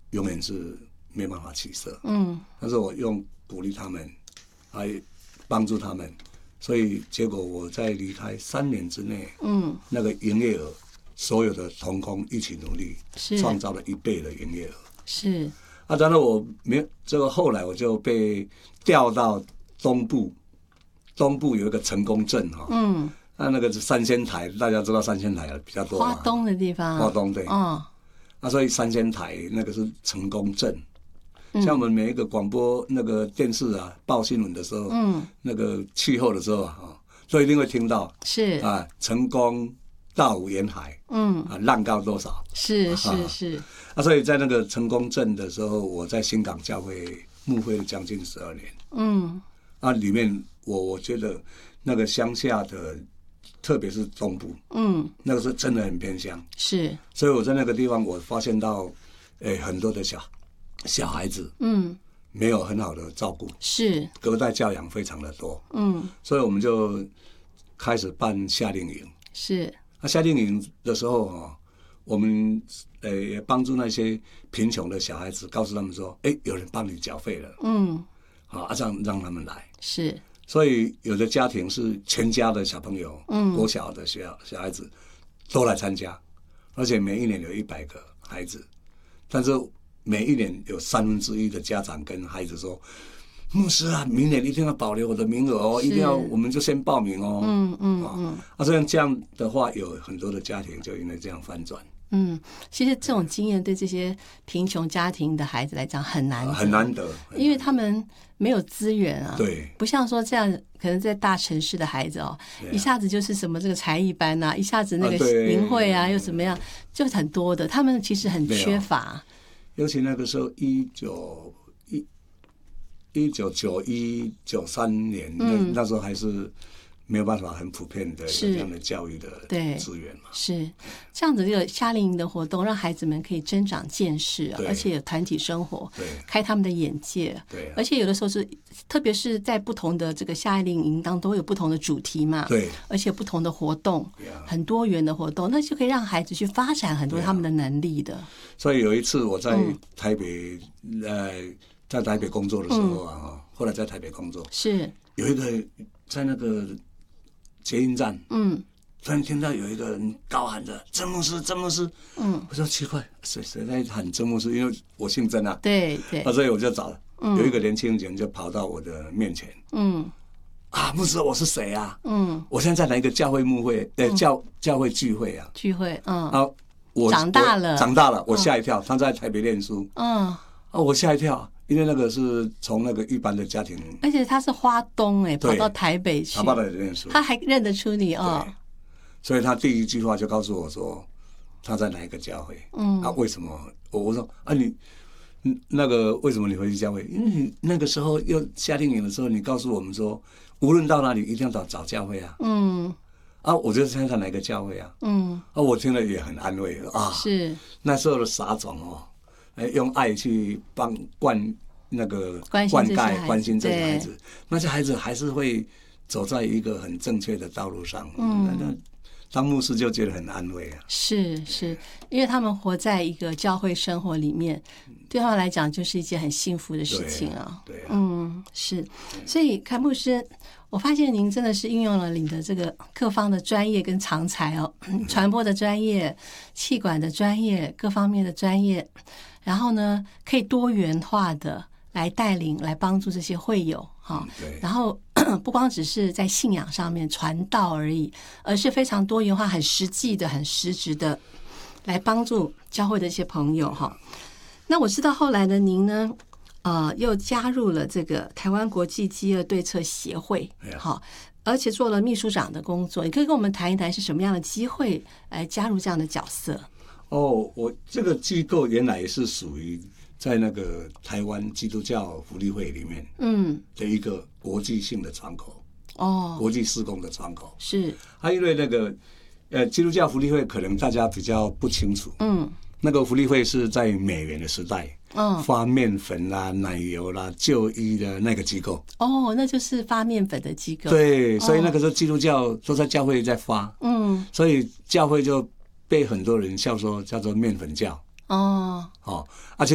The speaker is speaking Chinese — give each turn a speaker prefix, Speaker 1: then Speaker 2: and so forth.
Speaker 1: 永远是没办法起色。但是我用鼓励他们，还帮助他们，所以结果我在离开3年之内，那个营业额，所有的同工一起努力，创造了1倍的营业额。
Speaker 2: 是
Speaker 1: 啊，当然我没这个，后来我就被调到东部有一个成功镇哈，那个是三仙台，大家知道三仙台比较多，
Speaker 2: 花东的地方，
Speaker 1: 花东对，所以三仙台那个是成功镇。像我们每一个广播那个电视啊报新闻的时候，那个气候的时候啊，都一定会听到
Speaker 2: 是
Speaker 1: 啊，成功大武沿海，浪高多少？
Speaker 2: 是，
Speaker 1: 所以在那个成功镇的时候，我在新港教会牧会了将近12年，里面我觉得那个乡下的，特别是东部，那个是真的很偏乡，
Speaker 2: 是，
Speaker 1: 所以我在那个地方我发现到，很多的小孩子，没有很好的照顾，
Speaker 2: 是
Speaker 1: 隔代教养非常的多，所以我们就开始办夏令营。是，夏令营的时候我们也帮助那些贫穷的小孩子，告诉他们说，有人帮你缴费了，这样让他们来。是，所以有的家庭是全家的小朋友，国小的小孩子都来参加，而且每一年有100个孩子，但是每一年有1/3的家长跟孩子说，牧师啊，明年一定要保留我的名额哦，一定要，我们就先报名哦。这样的话，有很多的家庭就因为这样翻转。
Speaker 2: 其实这种经验对这些贫穷家庭的孩子来讲很难得，因为他们没有资源啊。对，不像说这样，可能在大城市的孩子一下子就是什么这个才艺班啊，一下子那个营会啊，又怎么样，就很多的，他们其实很缺乏。
Speaker 1: 尤其那个时候1991、93年，那时候还是没有办法很普遍的这样的教育的资源嘛。是
Speaker 2: 这样子，这个夏令营的活动让孩子们可以增长见识，而且有团体生活，开他们的眼界。对，而且有的时候是，特别是在不同的这个夏令营当中有不同的主题嘛，对，而且不同的活动，很多元的活动，那就可以让孩子去发展很多他们的能力的。
Speaker 1: 所以有一次我在台北，在台北工作的时候后来在台北工作，是有一个在那个捷运站，突然听到有一个人高喊着曾牧师，曾牧师，我说奇怪，谁在喊曾牧师？因为我姓曾啊，对，所以我就找了，有一个年轻人就跑到我的面前，牧师，我是谁啊？我现在在哪一个教会牧会，教会聚会啊？聚会，我长大了，我吓一跳，他在台北念书，我吓一跳。因为那个是从那个一般的家庭，
Speaker 2: 而且他是花东跑到台北去，
Speaker 1: 跑到台北念书，
Speaker 2: 他还认得出你
Speaker 1: 所以他第一句话就告诉我说他在哪一个教会，为什么？我说你那个为什么你会去教会？因为你那个时候又夏令营的时候，你告诉我们说，无论到哪里一定要找教会啊。我就现在在哪一个教会啊？我听了也很安慰是那时候的撒种用爱去灌溉、关心这些孩子，那些孩子还是会走在一个很正确的道路上。那当牧师就觉得很安慰啊。是，因为他们活在一个教会生活里面，对他们来讲就是一件很幸福的事情啊。对，是。所以凯牧师，我发现您真的是运用了你的这个各方的专业跟长才传播的专业、气管的专业、各方面的专业。然后呢，可以多元化的来带领、来帮助这些会友然后不光只是在信仰上面传道而已，而是非常多元化、很实际的、很实质的来帮助教会的一些朋友那我知道后来的您呢，又加入了这个台湾国际饥饿对策协会，而且做了秘书长的工作。你可以跟我们谈一谈是什么样的机会来加入这样的角色？我这个机构原来也是属于在那个台湾基督教福利会里面的一个国际性的窗口国际事工的窗口是因为那个基督教福利会可能大家比较不清楚那个福利会是在美援的时代发面粉啦、奶油啦、就医的那个机构
Speaker 2: 那就是发面粉的机构。
Speaker 1: 对，所以那个时候基督教都在教会在发所以教会就被很多人笑说叫做面粉教而且